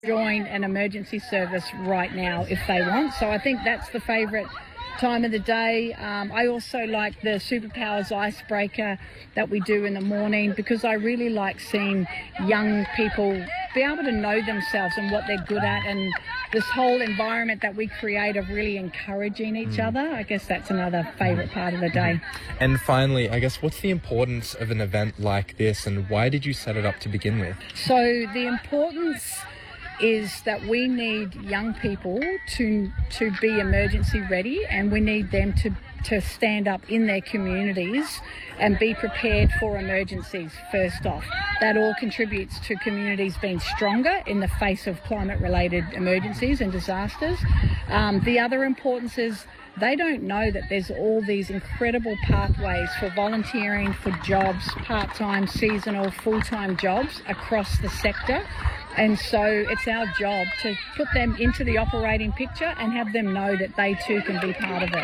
join an emergency service right now if they want. So I think that's the favourite time of the day. I also like the Superpowers icebreaker that we do in the morning, because I really like seeing young people be able to know themselves and what they're good at, and this whole environment that we create of really encouraging each other. I guess that's another favourite part of the day. And finally, I guess, what's the importance of an event like this, and why did you set it up to begin with? So the importance is that we need young people to be emergency ready, and we need them to stand up in their communities and be prepared for emergencies first off. That all contributes to communities being stronger in the face of climate-related emergencies and disasters. The other importance is they don't know that there's all these incredible pathways for volunteering, for jobs, part-time, seasonal, full-time jobs across the sector. And so it's our job to put them into the operating picture and have them know that they too can be part of it.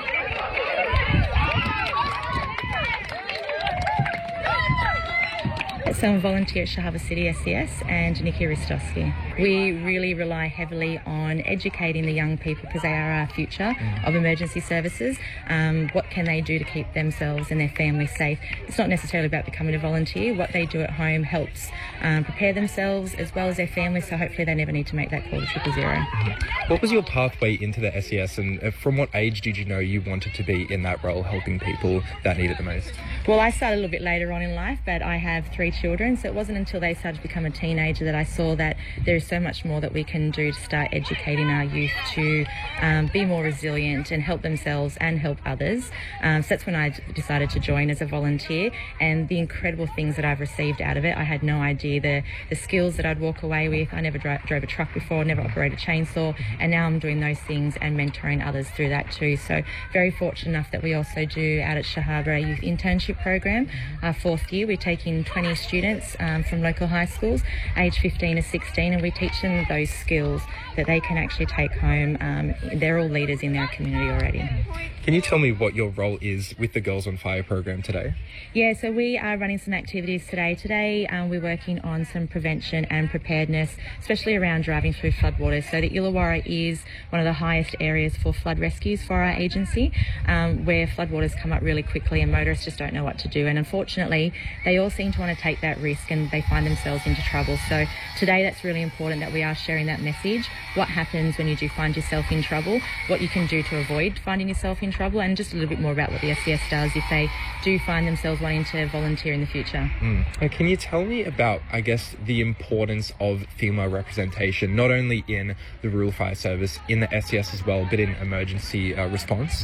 So I'm a volunteer at Shahaba City SES and Nikki Ristowski. We really rely heavily on educating the young people, because they are our future of emergency services. What can they do to keep themselves and their families safe? It's not necessarily about becoming a volunteer. What they do at home helps prepare themselves as well as their families, so hopefully they never need to make that call to 000. What was your pathway into the SES, and from what age did you know you wanted to be in that role, helping people that need it the most? Well, I started a little bit later on in life, but I have 3 children, so it wasn't until they started to become a teenager that I saw that there is so much more that we can do to start educating our youth to be more resilient and help themselves and help others. So that's when I decided to join as a volunteer, and the incredible things that I've received out of it. I had no idea the skills that I'd walk away with. I never drove a truck before, never operated a chainsaw, and now I'm doing those things and mentoring others through that too. So very fortunate enough that we also do out at Shahaba a youth internship program. Our 4th year, we take in 20 students from local high schools, aged 15 to 16, and we teach them those skills that they can actually take home. They're all leaders in their community already. Can you tell me what your role is with the Girls on Fire program today? Yeah, so we are running some activities today. Today we're working on some prevention and preparedness, especially around driving through floodwaters. So the Illawarra is one of the highest areas for flood rescues for our agency, where floodwaters come up really quickly and motorists just don't know what to do. And unfortunately, they all seem to want to take that risk and they find themselves into trouble. So today that's really important that we are sharing that message. What happens when you do find yourself in trouble, what you can do to avoid finding yourself in trouble, and just a little bit more about what the SES does if they do find themselves wanting to volunteer in the future. Can you tell me about, I guess, the importance of female representation, not only in the Rural Fire Service, in the SES as well, but in emergency response?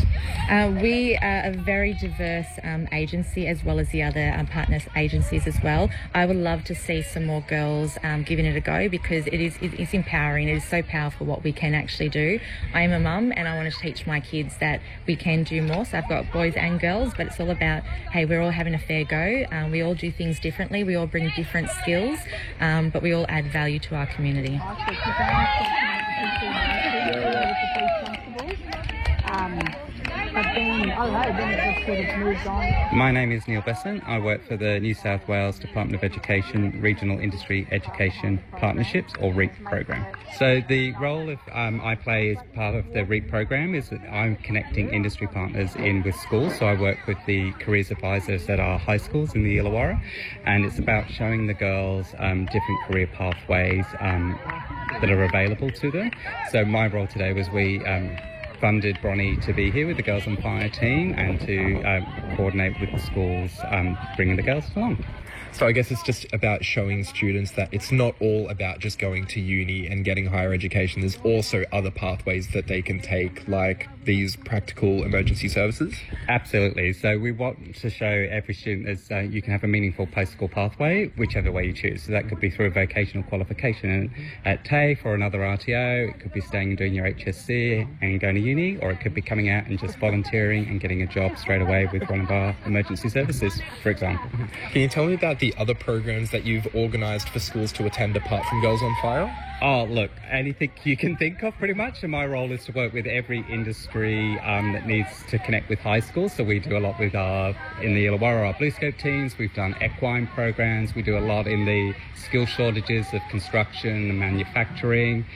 We are a very diverse agency, as well as the other partner agencies as well. I would love to see some more girls giving it a go, because it's empowering. It is so powerful what we can actually do. I am a mum and I want to teach my kids that we can do more. So I've got boys and girls, but it's all about, hey, we're all having a fair go. We all do things differently. We all bring different skills, but we all add value to our community. My name is Neil Besson. I work for the New South Wales Department of Education Regional Industry Education Partnerships, or REAP program. So the role of I play as part of the REAP program is that I'm connecting industry partners in with schools. So I work with the careers advisors at our high schools in the Illawarra, and it's about showing the girls different career pathways that are available to them. So my role today was we funded Bronnie to be here with the Girls on Fire team and to coordinate with the schools, bringing the girls along. So I guess it's just about showing students that it's not all about just going to uni and getting higher education. There's also other pathways that they can take, like these practical emergency services. Absolutely. So we want to show every student as you can have a meaningful post-school pathway, whichever way you choose. So that could be through a vocational qualification at TAFE or another RTO. It could be staying and doing your HSC and going to uni, or it could be coming out and just volunteering and getting a job straight away with one of our emergency services, for example. Can you tell me about the other programs that you've organised for schools to attend apart from Girls on Fire? Oh, look, anything you can think of pretty much. And my role is to work with every industry that needs to connect with high schools. So we do a lot with in the Illawarra, our BlueScope teams. We've done equine programs. We do a lot in the skill shortages of construction and manufacturing.